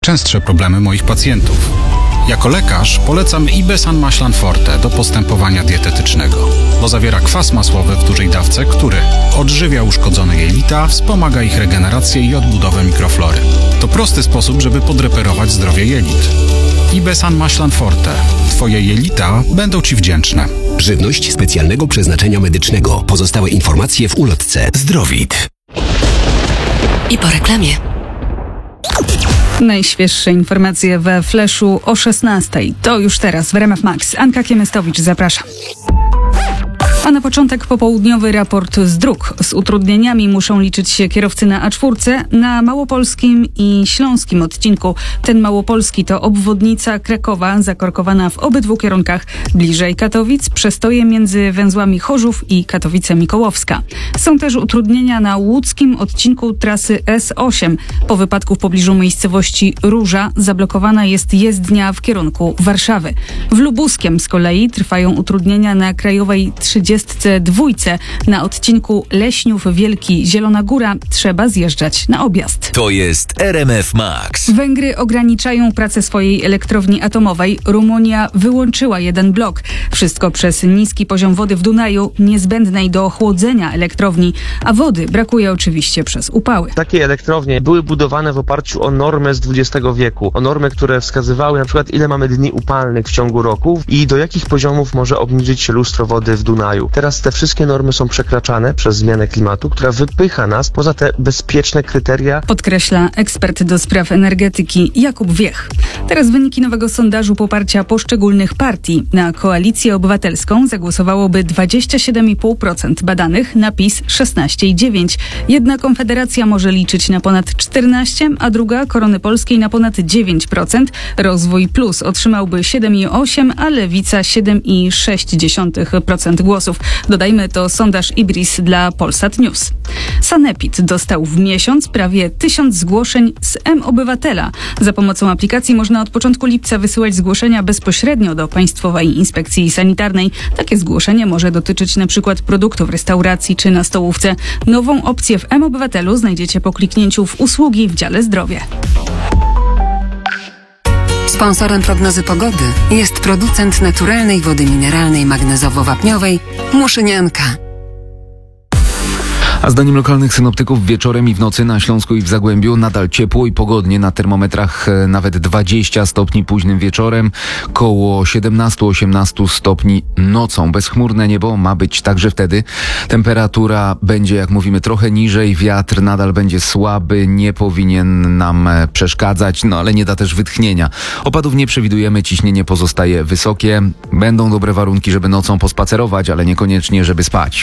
najczęstsze problemy moich pacjentów. Jako lekarz polecam Ibesan Maślan Forte do postępowania dietetycznego, bo zawiera kwas masłowy w dużej dawce, który odżywia uszkodzone jelita, wspomaga ich regenerację i odbudowę mikroflory. To prosty sposób, żeby podreperować zdrowie jelit. Ibesan Maślan Forte. Twoje jelita będą Ci wdzięczne. Żywność specjalnego przeznaczenia medycznego. Pozostałe informacje w ulotce. Zdrowit. I po reklamie. Najświeższe informacje we Flashu o 16:00. To już teraz w RMF Max. Anka Kiemestowicz, zapraszam. A na początek popołudniowy raport z dróg. Z utrudnieniami muszą liczyć się kierowcy na A4 na małopolskim i śląskim odcinku. Ten małopolski to obwodnica Krakowa, zakorkowana w obydwu kierunkach. Bliżej Katowic przestoje między węzłami Chorzów i Katowice-Mikołowska. Są też utrudnienia na łódzkim odcinku trasy S8. Po wypadku w pobliżu miejscowości Róża zablokowana jest jezdnia w kierunku Warszawy. W Lubuskiem z kolei trwają utrudnienia na krajowej 32 na odcinku Leśniów-Wielki-Zielona Góra trzeba zjeżdżać na objazd. To jest RMF Max. Węgry ograniczają pracę swojej elektrowni atomowej. Rumunia wyłączyła jeden blok. Wszystko przez niski poziom wody w Dunaju, niezbędnej do chłodzenia elektrowni, a wody brakuje oczywiście przez upały. Takie elektrownie były budowane w oparciu o normę z XX wieku, o normy, które wskazywały na przykład ile mamy dni upalnych w ciągu roku i do jakich poziomów może obniżyć się lustro wody w Dunaju. Teraz te wszystkie normy są przekraczane przez zmianę klimatu, która wypycha nas poza te bezpieczne kryteria. Podkreśla ekspert do spraw energetyki Jakub Wiech. Teraz wyniki nowego sondażu poparcia poszczególnych partii. Na Koalicję Obywatelską zagłosowałoby 27,5% badanych, na PiS 16,9%. Jedna Konfederacja może liczyć na ponad 14%, a druga Korony Polskiej na ponad 9%. Rozwój Plus otrzymałby 7,8%, a Lewica 7,6% głosów. Dodajmy, to sondaż Ibris dla Polsat News. Sanepid dostał w miesiąc prawie 1000 zgłoszeń z mObywatela. Za pomocą aplikacji można od początku lipca wysyłać zgłoszenia bezpośrednio do Państwowej Inspekcji Sanitarnej. Takie zgłoszenie może dotyczyć np. produktu w restauracji czy na stołówce. Nową opcję w mObywatelu znajdziecie po kliknięciu w usługi w dziale zdrowie. Sponsorem prognozy pogody jest producent naturalnej wody mineralnej magnezowo-wapniowej Muszynianka. A zdaniem lokalnych synoptyków wieczorem i w nocy na Śląsku i w Zagłębiu nadal ciepło i pogodnie. Na termometrach nawet 20 stopni późnym wieczorem, koło 17-18 stopni nocą. Bezchmurne niebo ma być także wtedy. Temperatura będzie, jak mówimy, trochę niżej. Wiatr nadal będzie słaby, nie powinien nam przeszkadzać, no ale nie da też wytchnienia. Opadów nie przewidujemy, ciśnienie pozostaje wysokie. Będą dobre warunki, żeby nocą pospacerować, ale niekoniecznie, żeby spać.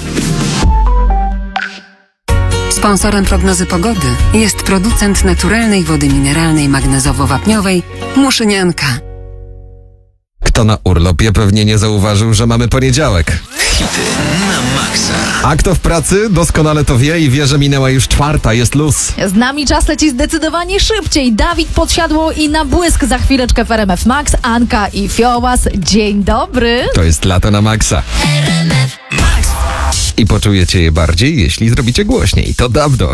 Sponsorem prognozy pogody jest producent naturalnej wody mineralnej magnezowo-wapniowej Muszynianka. Kto na urlopie pewnie nie zauważył, że mamy poniedziałek. Hity na maksa. A kto w pracy doskonale to wie i wie, że minęła już czwarta, jest luz. Z nami czas leci zdecydowanie szybciej. Dawid Podsiadło i na błysk za chwileczkę w RMF Max. Anka i Fiołas. Dzień dobry. To jest lato na maksa. I poczujecie je bardziej, jeśli zrobicie głośniej. To dawno.